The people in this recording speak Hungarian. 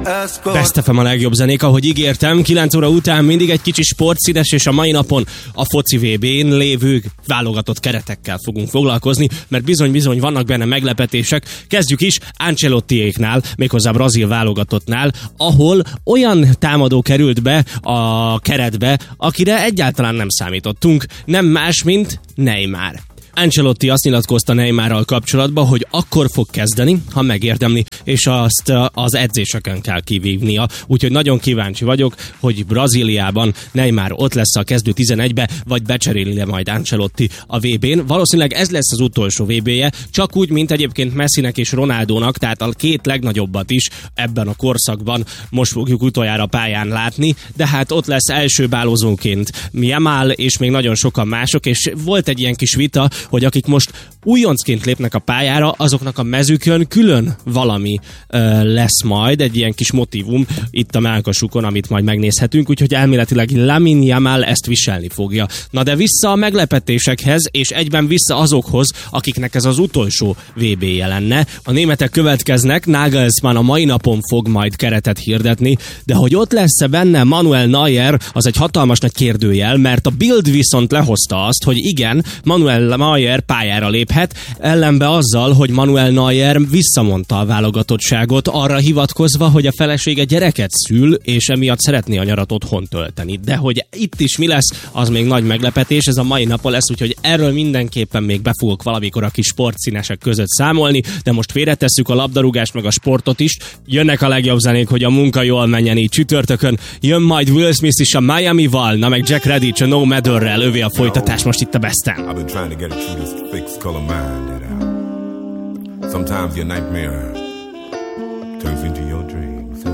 Best FM a legjobb zenék, ahogy ígértem, 9 óra után mindig egy kicsi sportszínes, és a mai napon a foci VB-n lévő válogatott keretekkel fogunk foglalkozni, mert bizony vannak benne meglepetések. Kezdjük is Ancelottiéknál, méghozzá brazil válogatottnál, ahol olyan támadó került be a keretbe, akire egyáltalán nem számítottunk, nem más, mint Neymar. Ancelotti azt nyilatkozta Neymarral kapcsolatban, hogy akkor fog kezdeni, ha megérdemli, és azt az edzéseken kell kivívnia. Úgyhogy nagyon kíváncsi vagyok, hogy Brazíliában Neymar ott lesz a kezdő 11-be, vagy becseréli majd Ancelotti a VB-n. Valószínűleg ez lesz az utolsó VB-je, csak úgy, mint egyébként Messinek és Ronaldónak, tehát a két legnagyobbat is ebben a korszakban most fogjuk utoljára pályán látni, de hát ott lesz első bálózóként Yamal, és még nagyon sokan mások, és volt egy ilyen kis vita, hogy akik most újoncként lépnek a pályára, azoknak a mezükön külön valami lesz majd, egy ilyen kis motívum itt a mellkasukon, amit majd megnézhetünk, úgyhogy elméletileg Lamine Yamal ezt viselni fogja. Na de vissza a meglepetésekhez, és egyben vissza azokhoz, akiknek ez az utolsó VB-je lenne. A németek következnek, Nagelsmann a mai napon fog majd keretet hirdetni, de hogy ott lesz-e benne Manuel Neuer, az egy hatalmas nagy kérdőjel, mert a Bild viszont lehozta azt, hogy igen, Manuel Neuer pályára léphet, ellenbe azzal, hogy Manuel Neuer visszamondta a válogatottságot, arra hivatkozva, hogy a felesége gyereket szül, és emiatt szeretné a nyarat otthon tölteni. De hogy itt is mi lesz, az még nagy meglepetés, ez a mai napon lesz, úgyhogy erről mindenképpen még be fogok valamikor a kis sportszínesek között számolni, de most félretesszük a labdarúgást meg a sportot is. Jönnek a legjobb zenék, hogy a munka jól menjen így csütörtökön. Jön majd Will Smith is a Miami-val, na meg Jack Redditch a No Matter-rel, övé a folytatás most itt a Besten. This fixed color mind that sometimes your nightmare turns into